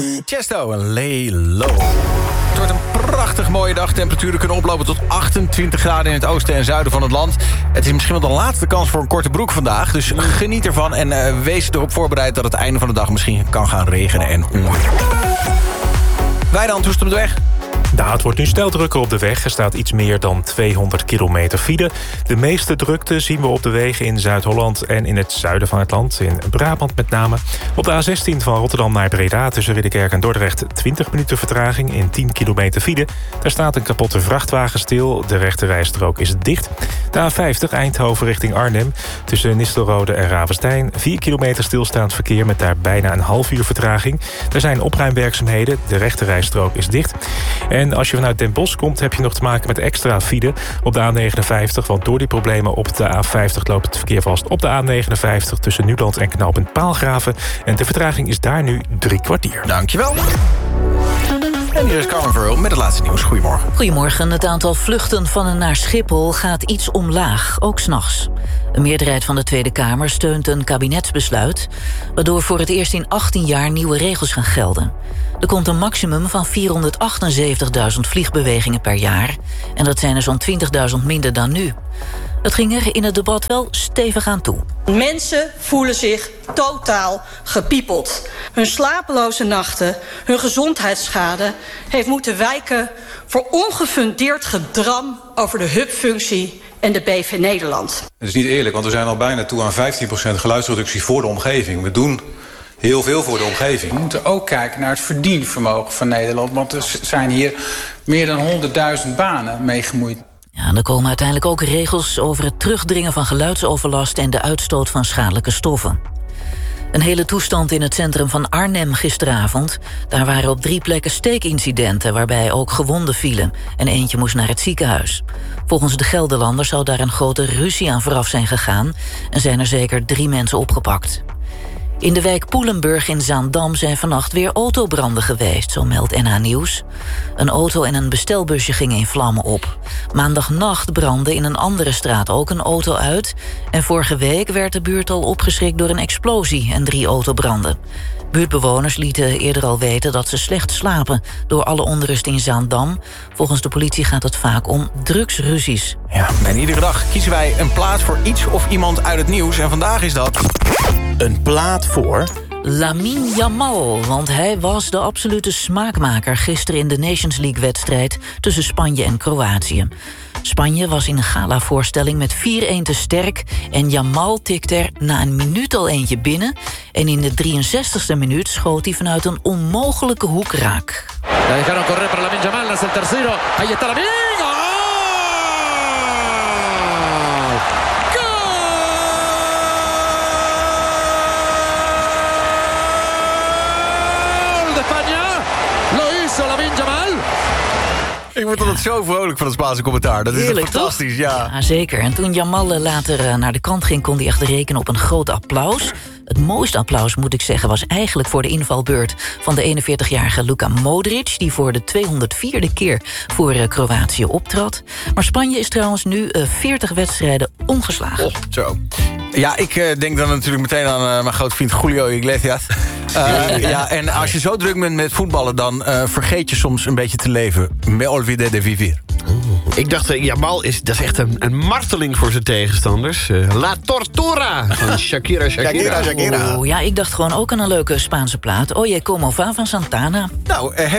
Chesto en Lay Low. Het wordt een prachtig mooie dag. Temperaturen kunnen oplopen tot 28 graden in het oosten en zuiden van het land. Het is misschien wel de laatste kans voor een korte broek vandaag. Dus geniet ervan en wees erop voorbereid dat het einde van de dag misschien kan gaan regenen en onweer. Wijnand, hoe is het op de weg? Nou, het wordt nu snel drukker op de weg. Er staat iets meer dan 200 kilometer file. De meeste drukte zien we op de wegen in Zuid-Holland en in het zuiden van het land. In Brabant met name. Op de A16 van Rotterdam naar Breda tussen Ridderkerk en Dordrecht 20 minuten vertraging in 10 kilometer file. Daar staat een kapotte vrachtwagen stil. De rechterrijstrook is dicht. De A50 Eindhoven richting Arnhem tussen Nistelrode en Ravenstein. 4 kilometer stilstaand verkeer met daar bijna een half uur vertraging. Er zijn opruimwerkzaamheden. De rechterrijstrook is dicht. En als je vanuit Den Bosch komt, heb je nog te maken met extra file op de A59. Want door die problemen op de A50 loopt het verkeer vast op de A59 tussen Nuland en knooppunt Paalgraven. En de vertraging is daar nu 3 kwartier. Dankjewel. En hier is Carmen Verheul met het laatste nieuws. Goedemorgen. Goedemorgen. Het aantal vluchten van en naar Schiphol gaat iets omlaag, ook 's nachts. Een meerderheid van de Tweede Kamer steunt een kabinetsbesluit, waardoor voor het eerst in 18 jaar nieuwe regels gaan gelden. Er komt een maximum van 478.000 vliegbewegingen per jaar. En dat zijn er zo'n 20.000 minder dan nu. Het ging er in het debat wel stevig aan toe. Mensen voelen zich totaal gepiepeld. Hun slapeloze nachten, hun gezondheidsschade heeft moeten wijken voor ongefundeerd gedram over de hubfunctie en de BV Nederland. Het is niet eerlijk, want we zijn al bijna toe aan 15% geluidsreductie voor de omgeving. We doen heel veel voor de omgeving. We moeten ook kijken naar het verdienvermogen van Nederland, want er zijn hier meer dan 100.000 banen mee gemoeid. Ja, en er komen uiteindelijk ook regels over het terugdringen van geluidsoverlast en de uitstoot van schadelijke stoffen. Een hele toestand in het centrum van Arnhem gisteravond. Daar waren op 3 plekken steekincidenten waarbij ook gewonden vielen. En eentje moest naar het ziekenhuis. Volgens de Gelderlander zou daar een grote ruzie aan vooraf zijn gegaan. En zijn er zeker 3 mensen opgepakt. In de wijk Poelenburg in Zaandam zijn vannacht weer autobranden geweest, zo meldt NH Nieuws. Een auto en een bestelbusje gingen in vlammen op. Maandagnacht brandde in een andere straat ook een auto uit. En vorige week werd de buurt al opgeschrikt door een explosie en 3 autobranden. Buurtbewoners lieten eerder al weten dat ze slecht slapen door alle onrust in Zaandam. Volgens de politie gaat het vaak om drugsruzies. Ja, en iedere dag kiezen wij een plaat voor iets of iemand uit het nieuws. En vandaag is dat een plaat voor Lamine Yamal, want hij was de absolute smaakmaker gisteren in de Nations League-wedstrijd tussen Spanje en Kroatië. Spanje was in een galavoorstelling met 4-1 te sterk en Yamal tikte er na een minuut al eentje binnen. En in de 63e minuut schoot hij vanuit een onmogelijke hoek raak. La dejaron correr para Lamine Yamal, es el tercero. Ahí está Lamine. Ik word altijd zo vrolijk van het Spaanse commentaar. Dat is heerlijk, fantastisch, toch? Ja, zeker. En toen Yamal later naar de kant ging, kon hij echt rekenen op een groot applaus. Het mooiste applaus, moet ik zeggen, was eigenlijk voor de invalbeurt van de 41-jarige Luka Modric, die voor de 204e keer voor Kroatië optrad. Maar Spanje is trouwens nu 40 wedstrijden ongeslagen. Oh, zo. Ja, ik denk dan natuurlijk meteen aan mijn grote vriend Julio Iglesias. Ja, en als je zo druk bent met voetballen, dan vergeet je soms een beetje te leven. Me olvidé de vivir. Ik dacht, Yamal dat is echt een marteling voor zijn tegenstanders. La Tortura van Shakira. Oh, ja, ik dacht gewoon ook aan een leuke Spaanse plaat. Oye, como va van Santana. Nou, heb